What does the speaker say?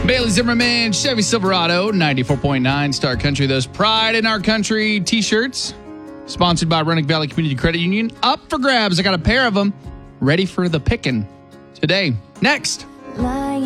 Bailey Zimmerman, Chevy Silverado, 94.9 Star Country. Those Pride in Our Country t-shirts, sponsored by Roanoke Valley Community Credit Union, up for grabs. I got a pair of them ready for the picking today. Next.